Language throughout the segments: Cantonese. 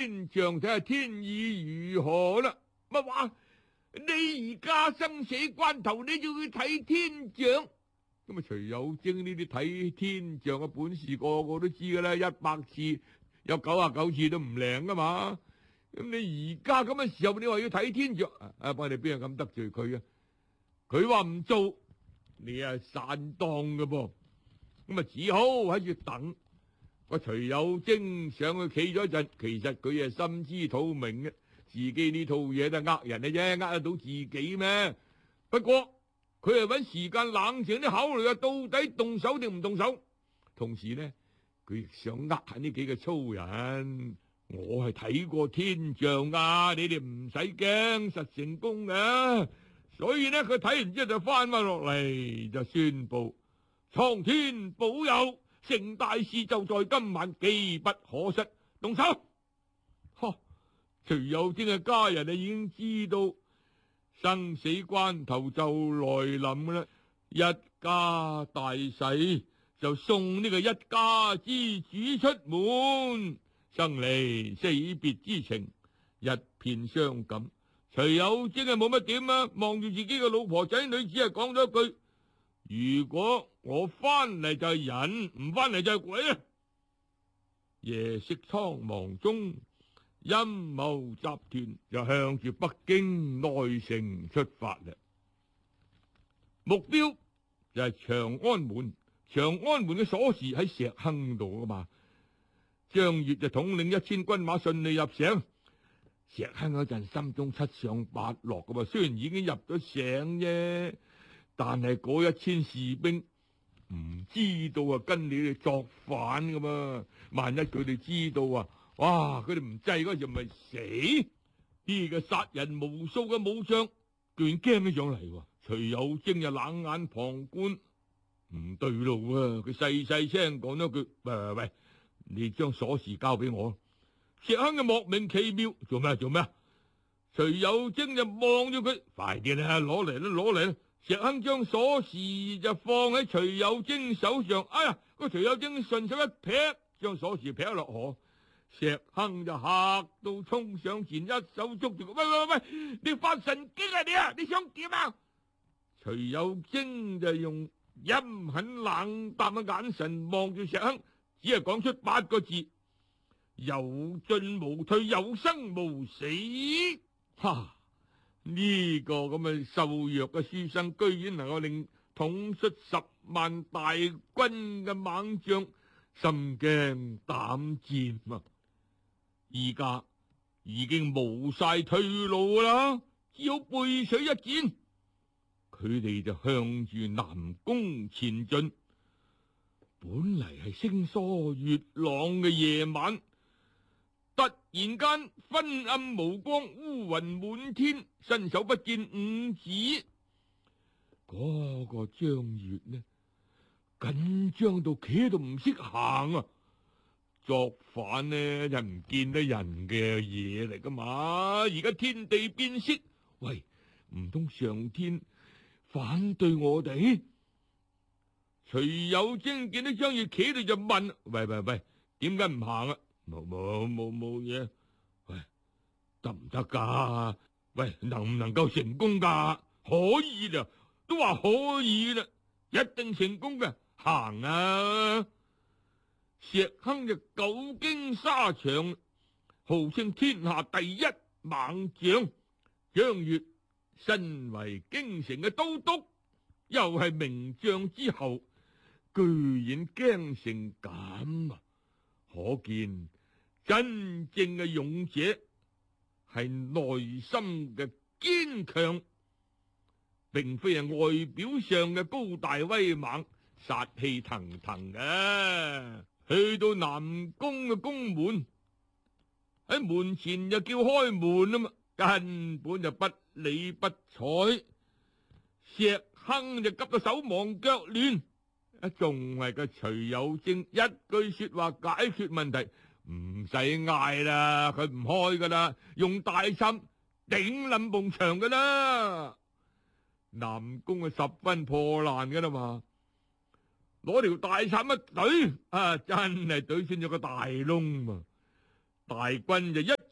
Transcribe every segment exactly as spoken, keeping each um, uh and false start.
天象睇下天意如何啦。乜話？你而家生死關頭，你就要睇天象？咁啊，徐有貞呢啲睇天象嘅本事，個個都知噶啦，一百次有九十九次都唔靈噶嘛。咁你而家咁嘅時候，你話要睇天象，啊，我哋邊有咁得罪佢啊？佢話唔做，你啊散當嘅噃。咁啊，只好喺度等。個徐有貞上去企咗一陣，其實佢係心知肚明嘅，自己呢套嘢都係呃人嘅啫，呃得到自己咩？不過佢係搵時間冷靜啲考慮下，到底動手定唔動手？同時呢，佢亦想呃下呢幾個粗人。我係睇過天象啊，你哋唔使驚，實成功嘅。所以呢，佢睇完之後就翻翻落嚟，就宣布蒼天保佑，成大事就在今晚，機不可失，動手。呵，徐有貞嘅家人啊，已經知道生死關頭就來臨啦，一家大細就送呢個一家之主出門，生離死別之情一片傷感。徐有貞係冇乜點啊，望住自己嘅老婆仔女，只係講咗一句：如果我翻嚟就係人，唔翻嚟就係鬼啊！夜色蒼茫中，陰謀集團就向住北京內城出發啦。目標就係長安門，長安門嘅鎖匙喺石坑度噶嘛。張悅就統領一千軍馬順利入城。石坑嗰陣心中七上八落噶嘛，雖然已經入咗城啫，但係嗰一千士兵唔知道啊，跟你哋作反噶嘛。萬一佢哋知道啊，哇！佢哋唔制嗰時咪死。呢個殺人無數嘅武將居然驚咗上嚟。徐有貞就冷眼旁觀，唔對路啊！佢細細聲講咗句：喂喂喂，你將鎖匙交俾我。石坑就莫名其妙，做咩做咩？徐有貞就望住佢，快啲啦，攞嚟啦，攞嚟啦！石坑將鎖匙就放喺徐有貞手上，哎呀，個徐有貞順手一劈，將鎖匙劈落河。石坑就嚇到衝上前，一手捉住佢，喂喂喂，你發神經啊你啊！你想點啊？徐有貞就用陰狠冷淡嘅眼神望住石坑，只係講出八個字：有進無退，有生無死。哈！呢、這個咁嘅瘦弱嘅書生，居然能夠令統率十萬大軍嘅猛將心驚膽戰啊！而家已經冇晒退路啦，只好背水一戰。佢哋就向住南宮前進。本嚟係星疏月朗嘅夜晚，突然間昏暗無光，烏雲滿天，伸手不見五指。嗰、那個張悅呢，緊張到企喺度唔識行啊！作反呢就唔見得人嘅嘢嚟噶嘛！而家天地變色，喂，唔通上天反對我哋？徐有貞見到張悅企喺度就問：喂喂喂，點解唔行啊？冇冇冇冇嘢？喂，得唔得噶？喂，能唔能夠成功噶？可以啦，都話可以啦，一定成功嘅，行啊！石坑就久經沙場，號稱天下第一猛將。張悅身為京城嘅都督，又係名將之後，居然驚成咁啊！可見真正嘅勇者係內心嘅堅強，並非係外表上嘅高大威猛、殺氣騰騰嘅。去到南宮嘅宮門，喺門前就叫開門啊嘛，根本就不理不睬。石坑就急到手忙腳亂，啊，仲係個徐有貞一句說話解決問題，唔使嗌啦，佢唔開噶啦，用大杉頂冧埲牆噶啦。南宮係十分破爛噶啦嘛。攞條大杉一懟，啊，真係懟穿咗個大窿嘛！大軍就一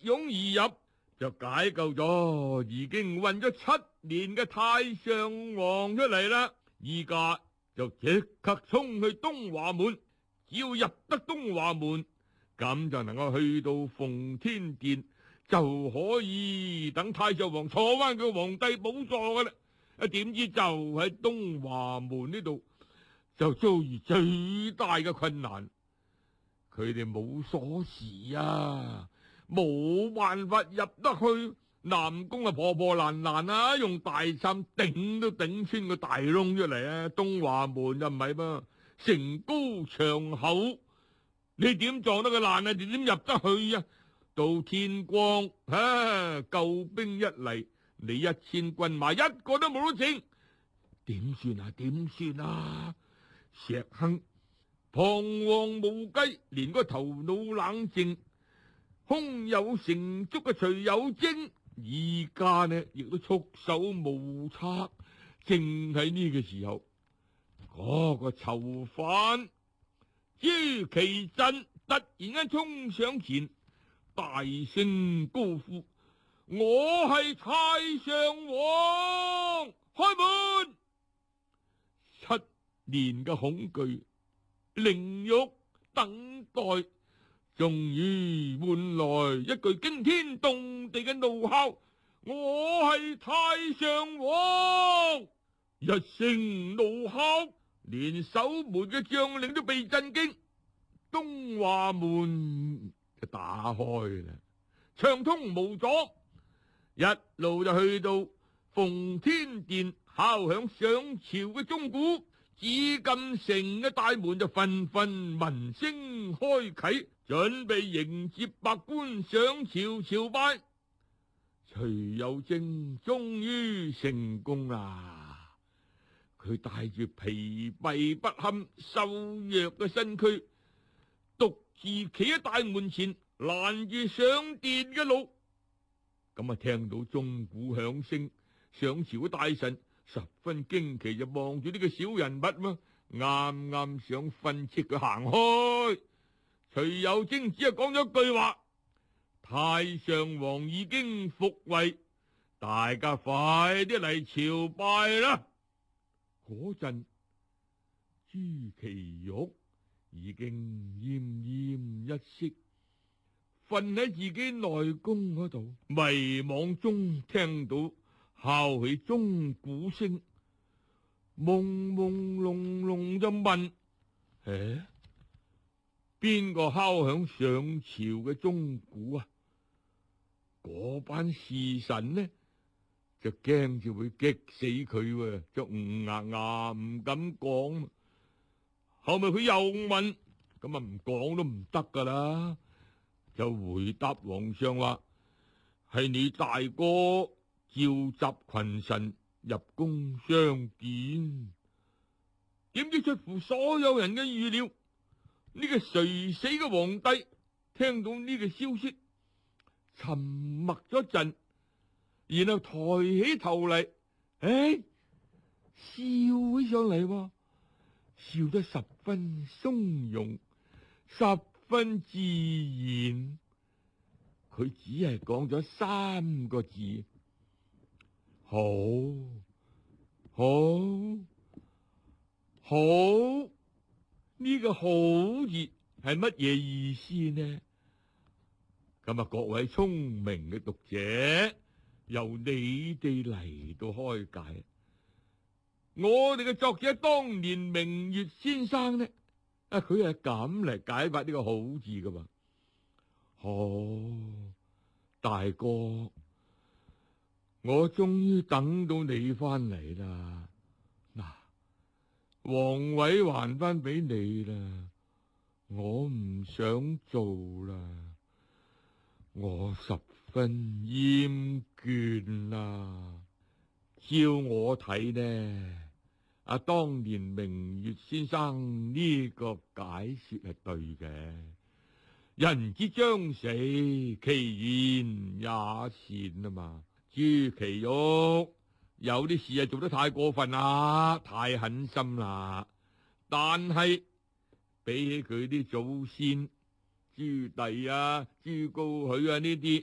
擁而入，就解救咗已經困咗七年嘅太上皇出嚟啦。依家就即刻衝去東華門，只要入得東華門，咁就能夠去到奉天殿，就可以等太上皇坐翻佢皇帝寶座噶啦。啊，點知就喺東華門呢度就遭遇最大嘅困難，佢哋冇鎖匙啊，冇辦法入得去。南宮啊，破破爛爛啊，用大衫頂都頂穿個大窿出嚟啊！東華門就唔係噃，城高牆厚，你點撞得佢爛啊？你點入得去啊？到天光，啊，救兵一嚟，你一千軍馬一個都冇得剩，點算啊？點算啊？石亨彷徨無計，連個頭腦冷靜、胸有成竹嘅徐有貞，而家呢亦都束手無策。正喺呢個時候，嗰、那個囚犯朱祁鎮突然間衝上前，大聲高呼：我係太上皇，開門！七年嘅恐懼、凌辱、等待，終於換來一句驚天動地嘅怒吼：我係太上皇！一聲怒吼，連守門嘅將領都被震驚，東華門就打開啦，暢通無阻，一路就去到奉天殿，敲響上朝嘅鐘鼓，紫禁城嘅大門就紛紛聞聲開啟，準備迎接百官上朝朝拜。徐有貞終於成功啦！佢帶住疲憊不堪、瘦弱嘅身軀，獨自企喺大門前，攔住上殿嘅路。咁啊，聽到鐘鼓響聲，上朝嘅大臣十分驚奇，就望住呢個小人物嘛，啱啱想訓斥佢行開。徐有貞只係講咗句話：太上皇已經復位，大家快啲嚟朝拜啦！嗰陣朱祁鈺已經奄奄一息，瞓喺自己內宮嗰度，迷惘中聽到敲起鐘鼓聲，朦朦朧朧就問：誒，邊個敲響上朝嘅鐘鼓啊？嗰班侍臣呢就驚住會激死佢，就唔牙牙唔敢講。後咪佢又問，咁啊唔講都唔得噶啦，就回答皇上話：係你大哥召集群臣入宮相見。點知出乎所有人嘅預料，呢、這個垂死嘅皇帝聽到呢個消息，沉默咗陣，然後抬起頭嚟，誒、哎，笑起上嚟，笑得十分鬆容，十分自然。佢只係講咗三個字：好，好，好。呢個好字係乜嘢意思呢？咁啊，各位聰明嘅讀者，由你哋嚟到開解。我哋嘅作者當年明月先生呢，啊，佢係咁嚟解發呢個好字噶嘛。哦，大哥，我終於等到你翻嚟啦。嗱，皇位還翻俾你啦，我唔想做啦。我十分厭倦啦。照我睇呢，啊，當年明月先生呢個解說係對嘅。人之將死，其言也善啊嘛。朱祁鈺有啲事啊做得太過分啦，太狠心啦。但係比起佢啲祖先朱棣啊、朱高煦啊呢啲，